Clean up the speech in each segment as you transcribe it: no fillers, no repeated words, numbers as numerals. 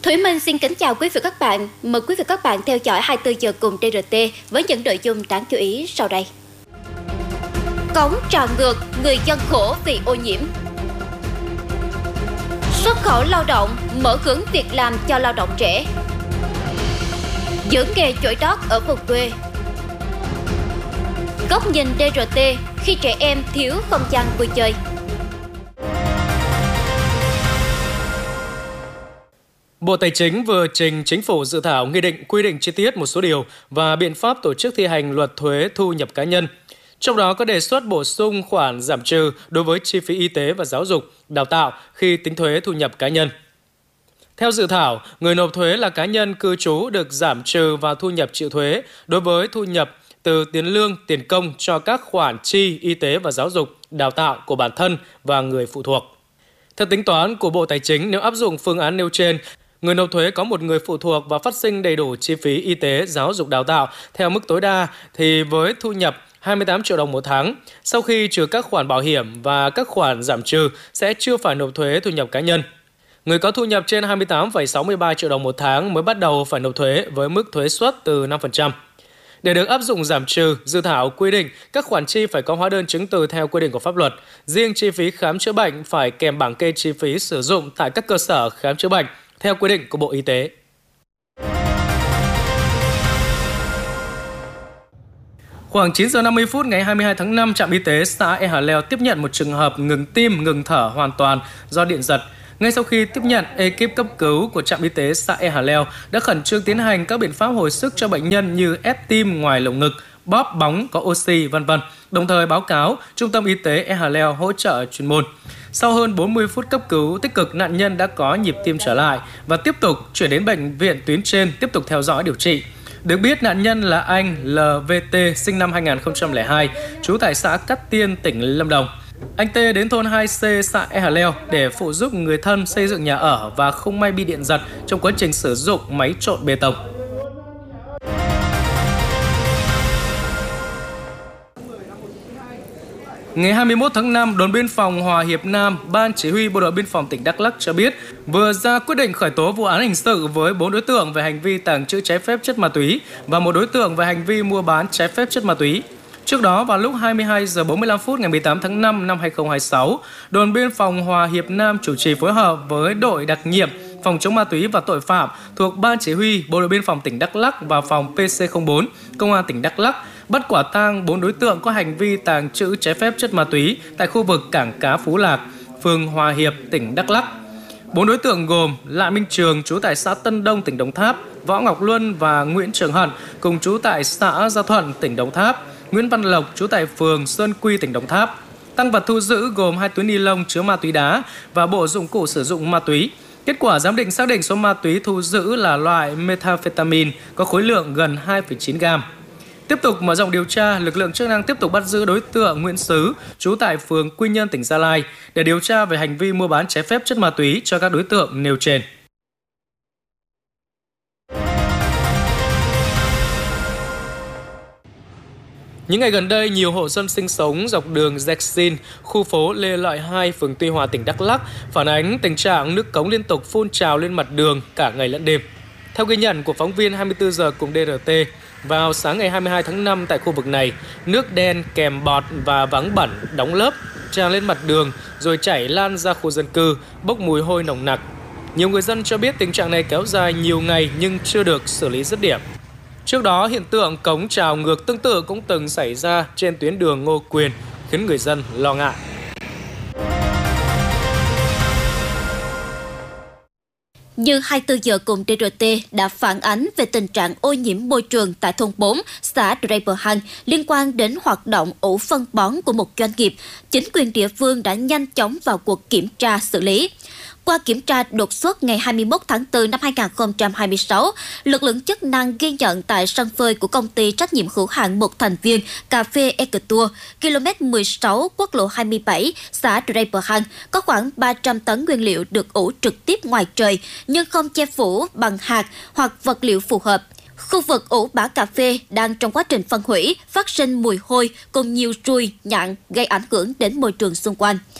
Thủy Minh xin kính chào quý vị và các bạn. Mời quý vị và các bạn theo dõi 24 giờ cùng TRT với những nội dung đáng chú ý sau đây. Cống trào ngược, người dân khổ vì ô nhiễm. Xuất khẩu lao động, mở hướng việc làm cho lao động trẻ. Giữ nghề chổi đót ở vùng quê. Góc nhìn TRT khi trẻ em thiếu không gian vui chơi. Bộ Tài chính vừa trình Chính phủ dự thảo nghị định quy định chi tiết một số điều và biện pháp tổ chức thi hành luật thuế thu nhập cá nhân. Trong đó có đề xuất bổ sung khoản giảm trừ đối với chi phí y tế và giáo dục, đào tạo khi tính thuế thu nhập cá nhân. Theo dự thảo, người nộp thuế là cá nhân cư trú được giảm trừ vào thu nhập chịu thuế đối với thu nhập từ tiền lương, tiền công cho các khoản chi y tế và giáo dục, đào tạo của bản thân và người phụ thuộc. Theo tính toán của Bộ Tài chính, nếu áp dụng phương án nêu trên, người nộp thuế có một người phụ thuộc và phát sinh đầy đủ chi phí y tế, giáo dục, đào tạo theo mức tối đa thì với thu nhập 28 triệu đồng một tháng, sau khi trừ các khoản bảo hiểm và các khoản giảm trừ sẽ chưa phải nộp thuế thu nhập cá nhân. Người có thu nhập trên 28,63 triệu đồng một tháng mới bắt đầu phải nộp thuế với mức thuế suất từ 5%. Để được áp dụng giảm trừ, dự thảo quy định các khoản chi phải có hóa đơn chứng từ theo quy định của pháp luật. Riêng chi phí khám chữa bệnh phải kèm bảng kê chi phí sử dụng tại các cơ sở khám chữa bệnh theo quy định của Bộ Y tế. Khoảng 9 giờ 50 phút ngày 22 tháng 5, trạm y tế xã E Hà Leo tiếp nhận một trường hợp ngừng tim, ngừng thở hoàn toàn do điện giật. Ngay sau khi tiếp nhận, ekip cấp cứu của trạm y tế xã E Hà Leo đã khẩn trương tiến hành các biện pháp hồi sức cho bệnh nhân như ép tim ngoài lồng ngực, bóp bóng có oxy, v.v. Đồng thời báo cáo Trung tâm Y tế E Hà Leo hỗ trợ chuyên môn. Sau hơn 40 phút cấp cứu tích cực, nạn nhân đã có nhịp tim trở lại và tiếp tục chuyển đến bệnh viện tuyến trên tiếp tục theo dõi điều trị. Được biết, nạn nhân là anh LVT, sinh năm 2002, trú tại xã Cát Tiên, tỉnh Lâm Đồng. Anh T đến thôn 2C xã E Hà Leo để phụ giúp người thân xây dựng nhà ở và không may bị điện giật trong quá trình sử dụng máy trộn bê tông. Ngày 21 tháng 5, đồn biên phòng Hòa Hiệp Nam, Ban Chỉ huy Bộ đội Biên phòng tỉnh Đắk Lắk cho biết vừa ra quyết định khởi tố vụ án hình sự với 4 đối tượng về hành vi tàng trữ trái phép chất ma túy và một đối tượng về hành vi mua bán trái phép chất ma túy. Trước đó, vào lúc 22 giờ 45 phút ngày 18 tháng 5 năm 2026, đồn biên phòng Hòa Hiệp Nam chủ trì phối hợp với đội đặc nhiệm phòng chống ma túy và tội phạm thuộc Ban Chỉ huy Bộ đội Biên phòng tỉnh Đắk Lắk và phòng PC04 Công an tỉnh Đắk Lắk bắt quả tang 4 đối tượng có hành vi tàng trữ trái phép chất ma túy tại khu vực cảng cá Phú Lạc, phường Hòa Hiệp, tỉnh Đắk Lắk. 4 đối tượng gồm Lại Minh Trường, trú tại xã Tân Đông, tỉnh Đồng Tháp, Võ Ngọc Luân và Nguyễn Trường Hận, cùng trú tại xã Gia Thuận, tỉnh Đồng Tháp, Nguyễn Văn Lộc, trú tại phường Sơn Quy, tỉnh Đồng Tháp. Tang vật thu giữ gồm 2 túi ni lông chứa ma túy đá và bộ dụng cụ sử dụng ma túy. Kết quả giám định xác định số ma túy thu giữ là loại methamphetamine có khối lượng gần 2,9 gam. Tiếp tục mở rộng điều tra, lực lượng chức năng tiếp tục bắt giữ đối tượng Nguyễn Sứ, trú tại phường Quy Nhơn, tỉnh Gia Lai để điều tra về hành vi mua bán trái phép chất ma túy cho các đối tượng nêu trên. Những ngày gần đây, nhiều hộ dân sinh sống dọc đường Dexin, khu phố Lê Lợi 2, phường Tuy Hòa, tỉnh Đắk Lắk phản ánh tình trạng nước cống liên tục phun trào lên mặt đường cả ngày lẫn đêm. Theo ghi nhận của phóng viên 24 giờ cùng DRT, vào sáng ngày 22 tháng 5 tại khu vực này, nước đen kèm bọt và váng bẩn đóng lớp tràn lên mặt đường rồi chảy lan ra khu dân cư, bốc mùi hôi nồng nặc. Nhiều người dân cho biết tình trạng này kéo dài nhiều ngày nhưng chưa được xử lý dứt điểm. Trước đó, hiện tượng cống trào ngược tương tự cũng từng xảy ra trên tuyến đường Ngô Quyền, khiến người dân lo ngại. Như 24 giờ cùng TRT đã phản ánh về tình trạng ô nhiễm môi trường tại thôn 4, xã Draper Hang liên quan đến hoạt động ủ phân bón của một doanh nghiệp, chính quyền địa phương đã nhanh chóng vào cuộc kiểm tra xử lý. Qua kiểm tra đột xuất ngày 21 tháng 4 năm 2026, lực lượng chức năng ghi nhận tại sân phơi của công ty trách nhiệm hữu hạn một thành viên cà phê Ecotour, km 16 quốc lộ 27, xã Draper Hang, có khoảng 300 tấn nguyên liệu được ủ trực tiếp ngoài trời nhưng không che phủ bằng hạt hoặc vật liệu phù hợp. Khu vực ủ bã cà phê đang trong quá trình phân hủy, phát sinh mùi hôi cùng nhiều ruồi, nhặng gây ảnh hưởng đến môi trường xung quanh.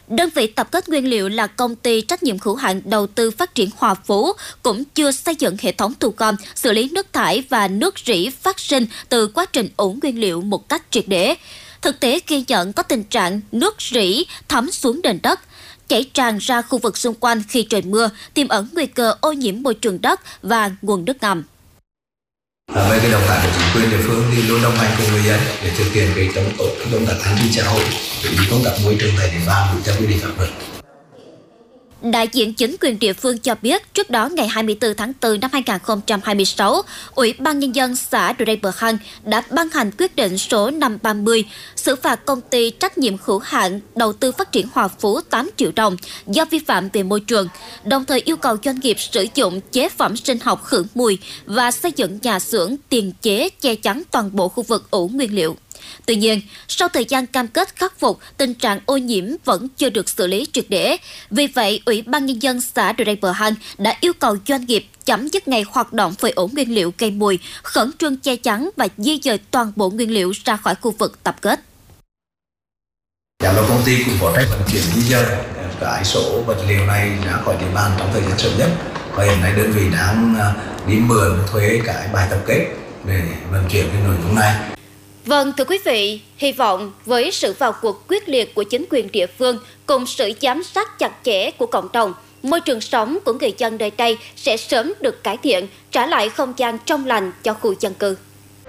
Đơn vị tập kết nguyên liệu là công ty trách nhiệm hữu hạn đầu tư phát triển Hòa Phú cũng chưa xây dựng hệ thống thu gom, xử lý nước thải và nước rỉ phát sinh từ quá trình ủ nguyên liệu một cách triệt để. Thực tế ghi nhận có tình trạng nước rỉ thấm xuống nền đất, chảy tràn ra khu vực xung quanh khi trời mưa, tiềm ẩn nguy cơ ô nhiễm môi trường đất và nguồn nước ngầm. Với cái động tác của chính quyền địa phương thì luôn đồng hành cùng người dân để thực hiện cái công tác an sinh xã hội, công tác môi trường tại địa bàn đúng theo quy định pháp luật. Đại diện chính quyền địa phương cho biết, trước đó ngày 24 tháng 4 năm 2026, Ủy ban Nhân dân xã Drei Bờ Hang đã ban hành quyết định số 530 xử phạt công ty trách nhiệm hữu hạn đầu tư phát triển Hòa Phú 8 triệu đồng do vi phạm về môi trường, đồng thời yêu cầu doanh nghiệp sử dụng chế phẩm sinh học khử mùi và xây dựng nhà xưởng tiền chế che chắn toàn bộ khu vực ủ nguyên liệu. Tuy nhiên, sau thời gian cam kết khắc phục, tình trạng ô nhiễm vẫn chưa được xử lý triệt để. Vì vậy, Ủy ban Nhân dân xã Drei Bờ Hang đã yêu cầu doanh nghiệp chấm dứt ngày hoạt động phơi ủ nguyên liệu gây mùi, khẩn trương che chắn và di dời toàn bộ nguyên liệu ra khỏi khu vực tập kết. Giám đốc công ty cũng có trách vận chuyển di dời cái số vật liệu này ra khỏi địa bàn trong thời gian sớm nhất. Và hiện nay đơn vị đang đi mượn thuê cái bãi tập kết để vận chuyển cái nội dung này. Vâng, thưa quý vị, hy vọng với sự vào cuộc quyết liệt của chính quyền địa phương cùng sự giám sát chặt chẽ của cộng đồng, môi trường sống của người dân nơi đây sẽ sớm được cải thiện, trả lại không gian trong lành cho khu dân cư.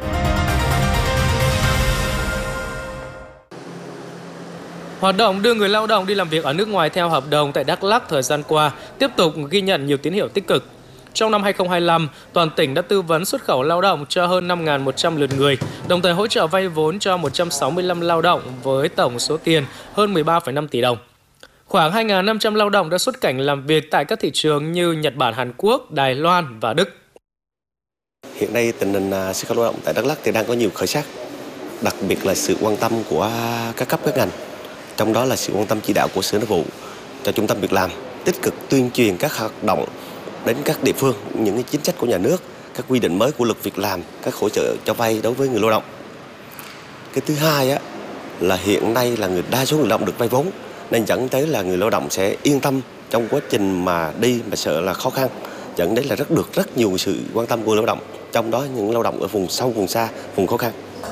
Hoạt động đưa người lao động đi làm việc ở nước ngoài theo hợp đồng tại Đắk Lắk thời gian qua tiếp tục ghi nhận nhiều tín hiệu tích cực. Trong năm 2025, toàn tỉnh đã tư vấn xuất khẩu lao động cho hơn 5.100 lượt người, đồng thời hỗ trợ vay vốn cho 165 lao động với tổng số tiền hơn 13,5 tỷ đồng. Khoảng 2.500 lao động đã xuất cảnh làm việc tại các thị trường như Nhật Bản, Hàn Quốc, Đài Loan và Đức. Hiện nay tình hình xuất khẩu lao động tại Đắk Lắk thì đang có nhiều khởi sắc, đặc biệt là sự quan tâm của các cấp các ngành, trong đó là sự quan tâm chỉ đạo của Sở Nội vụ cho Trung tâm Việc làm, tích cực tuyên truyền các hoạt động đến các địa phương, những cái chính sách của nhà nước, các quy định mới của luật việc làm, các hỗ trợ cho vay đối với người lao động. Cái thứ hai là hiện nay là đa số người lao động được vay vốn, nên dẫn tới là người lao động sẽ yên tâm trong quá trình mà đi mà sợ là khó khăn, dẫn đến là rất nhiều sự quan tâm của lao động, trong đó những lao động ở vùng sâu, vùng xa, vùng khó khăn.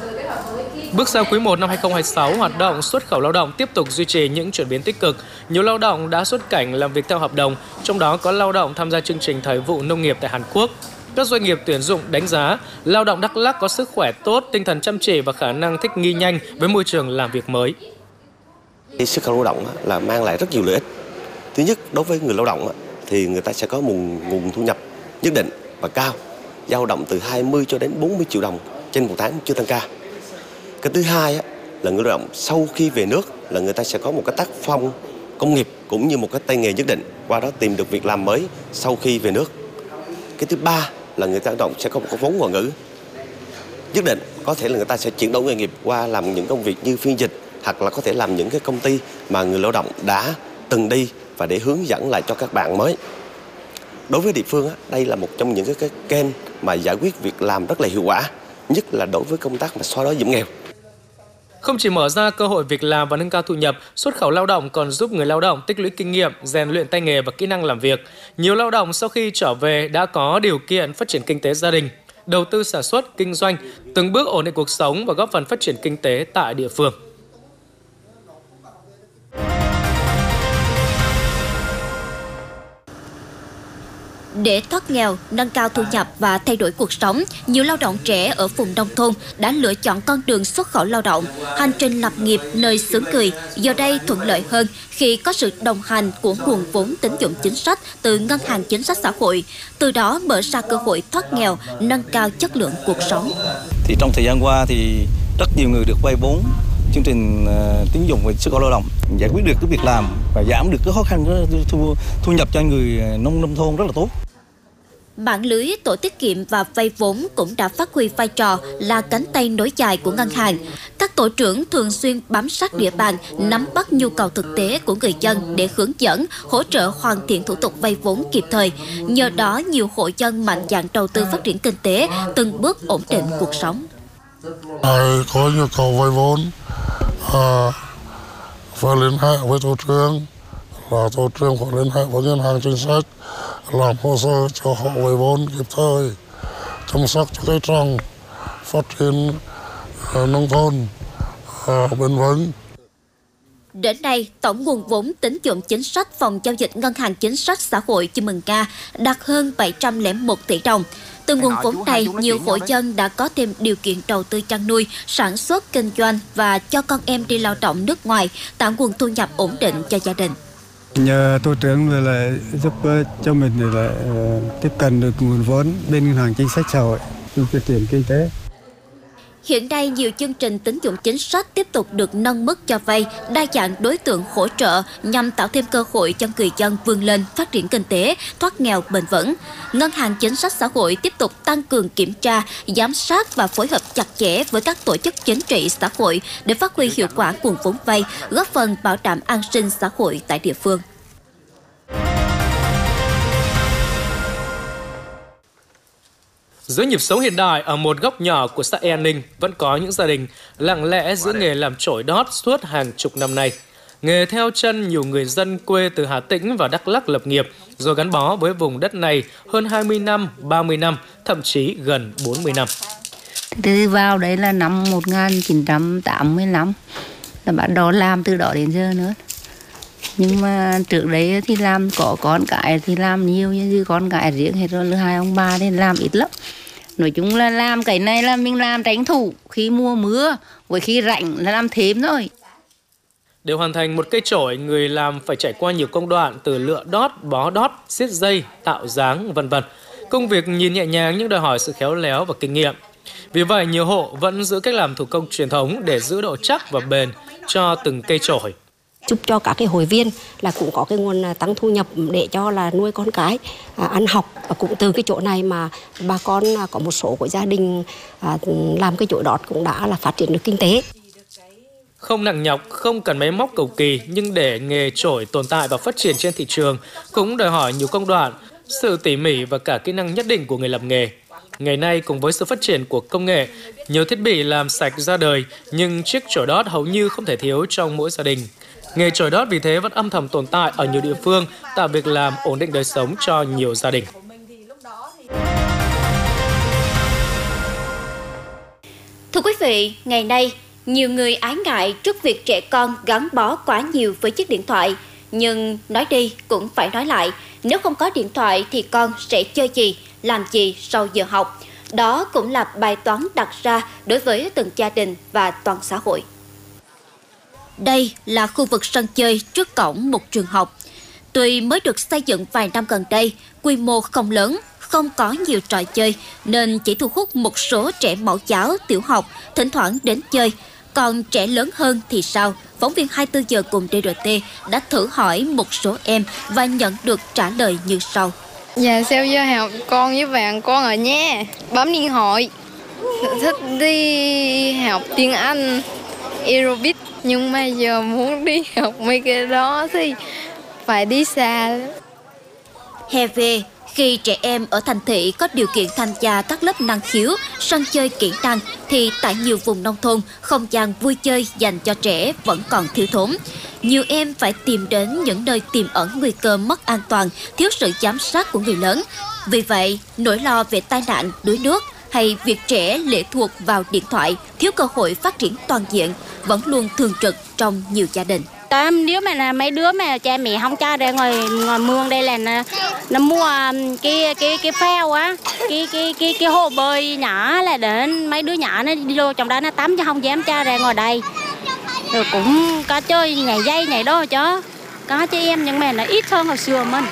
Bước sang quý 1 năm 2026, hoạt động xuất khẩu lao động tiếp tục duy trì những chuyển biến tích cực. Nhiều lao động đã xuất cảnh làm việc theo hợp đồng, trong đó có lao động tham gia chương trình thời vụ nông nghiệp tại Hàn Quốc. Các doanh nghiệp tuyển dụng đánh giá lao động Đắk Lắk có sức khỏe tốt, tinh thần chăm chỉ và khả năng thích nghi nhanh với môi trường làm việc mới. Xuất khẩu lao động là mang lại rất nhiều lợi ích. Thứ nhất, đối với người lao động thì người ta sẽ có nguồn thu nhập nhất định và cao, dao động từ 20 cho đến 40 triệu đồng trên một tháng chưa tăng ca. Cái thứ hai là người lao động sau khi về nước là người ta sẽ có một cái tác phong công nghiệp cũng như một cái tay nghề nhất định, qua đó tìm được việc làm mới sau khi về nước. Cái thứ ba là người lao động sẽ có một cái vốn ngoại ngữ nhất định, có thể là người ta sẽ chuyển đổi nghề nghiệp qua làm những công việc như phiên dịch, hoặc là có thể làm những cái công ty mà người lao động đã từng đi và để hướng dẫn lại cho các bạn mới. Đối với địa phương, đây là một trong những cái kênh mà giải quyết việc làm rất là hiệu quả, nhất là đối với công tác mà xóa đói giảm nghèo. Không chỉ mở ra cơ hội việc làm và nâng cao thu nhập, xuất khẩu lao động còn giúp người lao động tích lũy kinh nghiệm, rèn luyện tay nghề và kỹ năng làm việc. Nhiều lao động sau khi trở về đã có điều kiện phát triển kinh tế gia đình, đầu tư sản xuất, kinh doanh, từng bước ổn định cuộc sống và góp phần phát triển kinh tế tại địa phương. Để thoát nghèo, nâng cao thu nhập và thay đổi cuộc sống, nhiều lao động trẻ ở vùng nông thôn đã lựa chọn con đường xuất khẩu lao động, hành trình lập nghiệp nơi xứ người. Giờ đây thuận lợi hơn khi có sự đồng hành của nguồn vốn tín dụng chính sách từ Ngân hàng Chính sách Xã hội, từ đó mở ra cơ hội thoát nghèo, nâng cao chất lượng cuộc sống. Thì trong thời gian qua thì rất nhiều người được vay vốn chương trình tín dụng về xuất khẩu lao động, giải quyết được cái việc làm và giảm được cái khó khăn thu nhập cho người nông thôn rất là tốt. Mạng lưới tổ tiết kiệm và vay vốn cũng đã phát huy vai trò là cánh tay nối dài của ngân hàng. Các tổ trưởng thường xuyên bám sát địa bàn, nắm bắt nhu cầu thực tế của người dân để hướng dẫn, hỗ trợ hoàn thiện thủ tục vay vốn kịp thời. Nhờ đó, nhiều hộ dân mạnh dạn đầu tư phát triển kinh tế, từng bước ổn định cuộc sống. Có nhu cầu vay vốn Và liên hệ với tổ trưởng là tổ trưởng phải liên hệ với ngân hàng chính sách làm hồ sơ cho họ vay vốn kịp thời, chăm sóc cho cây trồng, phát triển nông thôn bền vững. Đến nay, tổng nguồn vốn tín dụng chính sách phòng giao dịch Ngân hàng Chính sách Xã hội Chư Mừng Ca đạt hơn 701 tỷ đồng. Từ nguồn vốn này, nhiều hộ dân đã có thêm điều kiện đầu tư chăn nuôi, sản xuất, kinh doanh và cho con em đi lao động nước ngoài, tạo nguồn thu nhập ổn định cho gia đình. Nhờ tổ trưởng về lại giúp cho mình để lại tiếp cận được nguồn vốn bên Ngân hàng Chính sách Xã hội trong phát triển kinh tế. Hiện nay, nhiều chương trình tín dụng chính sách tiếp tục được nâng mức cho vay, đa dạng đối tượng hỗ trợ nhằm tạo thêm cơ hội cho người dân vươn lên phát triển kinh tế, thoát nghèo bền vững. Ngân hàng Chính sách Xã hội tiếp tục tăng cường kiểm tra, giám sát và phối hợp chặt chẽ với các tổ chức chính trị xã hội để phát huy hiệu quả nguồn vốn vay, góp phần bảo đảm an sinh xã hội tại địa phương. Giữa nhịp sống hiện đại, ở một góc nhỏ của xã An Ninh vẫn có những gia đình lặng lẽ giữ nghề làm chổi đót suốt hàng chục năm nay. Nghề theo chân nhiều người dân quê từ Hà Tĩnh và Đắk Lắk lập nghiệp, rồi gắn bó với vùng đất này hơn 20 năm, 30 năm, thậm chí gần 40 năm. Từ vào đấy là năm 1985, là bắt đầu làm từ đó đến giờ nữa. Nhưng mà trước đấy thì làm có con cái thì làm nhiều, như con cái riêng hết rồi là hai ông bà nên làm ít lắm. Nói chung là làm cái này là mình làm tranh thủ khi mùa mưa, với khi rảnh là làm thêm thôi. Để hoàn thành một cây chổi, người làm phải trải qua nhiều công đoạn từ lựa đót, bó đót, siết dây, tạo dáng, vân vân. Công việc nhìn nhẹ nhàng nhưng đòi hỏi sự khéo léo và kinh nghiệm. Vì vậy, nhiều hộ vẫn giữ cách làm thủ công truyền thống để giữ độ chắc và bền cho từng cây chổi. Chúc cho các cái hội viên là cũng có cái nguồn tăng thu nhập để cho là nuôi con cái, ăn học. Và cũng từ cái chỗ này mà bà con có một số của gia đình làm cái chổi đót cũng đã là phát triển được kinh tế. Không nặng nhọc, không cần máy móc cầu kỳ, nhưng để nghề chổi tồn tại và phát triển trên thị trường cũng đòi hỏi nhiều công đoạn, sự tỉ mỉ và cả kỹ năng nhất định của người làm nghề. Ngày nay, cùng với sự phát triển của công nghệ, nhiều thiết bị làm sạch ra đời, nhưng chiếc chổi đót hầu như không thể thiếu trong mỗi gia đình. Nghề chổi đót vì thế vẫn âm thầm tồn tại ở nhiều địa phương, tạo việc làm ổn định đời sống cho nhiều gia đình. Thưa quý vị, ngày nay, nhiều người ái ngại trước việc trẻ con gắn bó quá nhiều với chiếc điện thoại. Nhưng nói đi cũng phải nói lại, nếu không có điện thoại thì con sẽ chơi gì, làm gì sau giờ học? Đó cũng là bài toán đặt ra đối với từng gia đình và toàn xã hội. Đây là khu vực sân chơi trước cổng một trường học. Tuy mới được xây dựng vài năm gần đây, quy mô không lớn, không có nhiều trò chơi nên chỉ thu hút một số trẻ mẫu giáo, tiểu học thỉnh thoảng đến chơi. Còn trẻ lớn hơn thì sao? Phóng viên 24 giờ cùng DRT đã thử hỏi một số em và nhận được trả lời như sau. Dạ sau giờ học con với bạn con ở nhà bấm điện thoại, thích đi học tiếng Anh, aerobic, nhưng mà giờ muốn đi học mấy cái đó thì phải đi xa. Hè về, khi trẻ em ở thành thị có điều kiện tham gia các lớp năng khiếu, sân chơi kỹ năng, thì tại nhiều vùng nông thôn, không gian vui chơi dành cho trẻ vẫn còn thiếu thốn. Nhiều em phải tìm đến những nơi tiềm ẩn nguy cơ mất an toàn, thiếu sự giám sát của người lớn. Vì vậy, nỗi lo về tai nạn, đuối nước hay việc trẻ lệ thuộc vào điện thoại, thiếu cơ hội phát triển toàn diện vẫn luôn thường trực trong nhiều gia đình. Nếu mà là mấy đứa mà cha mẹ không cho ra ngoài mương đây là nó mua cái phao á, cái hồ bơi nhỏ là để mấy đứa nhỏ nó đi vô trong đó nó tắm chứ không dám cho ra ngoài đây. Rồi cũng có chơi nhảy dây nhảy đó chứ. Có chứ em nhưng mà nó ít hơn hồi xưa mình.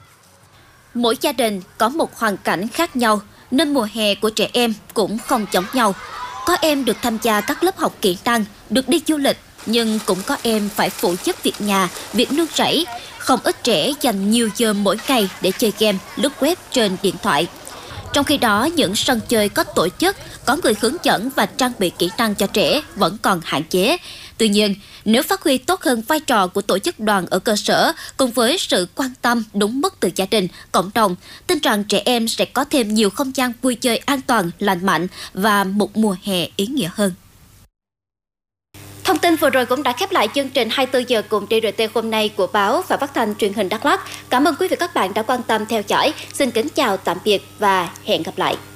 Mỗi gia đình có một hoàn cảnh khác nhau nên mùa hè của trẻ em cũng không giống nhau. Có em được tham gia các lớp học kỹ năng, được đi du lịch, nhưng cũng có em phải phụ giúp việc nhà, việc nương rẫy. Không ít trẻ dành nhiều giờ mỗi ngày để chơi game, lướt web trên điện thoại. Trong khi đó, những sân chơi có tổ chức, có người hướng dẫn và trang bị kỹ năng cho trẻ vẫn còn hạn chế. Tuy nhiên, nếu phát huy tốt hơn vai trò của tổ chức đoàn ở cơ sở, cùng với sự quan tâm đúng mức từ gia đình, cộng đồng, tin rằng trẻ em sẽ có thêm nhiều không gian vui chơi an toàn, lành mạnh và một mùa hè ý nghĩa hơn. Thông tin vừa rồi cũng đã khép lại chương trình 24 giờ cùng TRT hôm nay của báo và phát thanh truyền hình Đắk Lắk. Cảm ơn quý vị các bạn đã quan tâm theo dõi. Xin kính chào tạm biệt và hẹn gặp lại.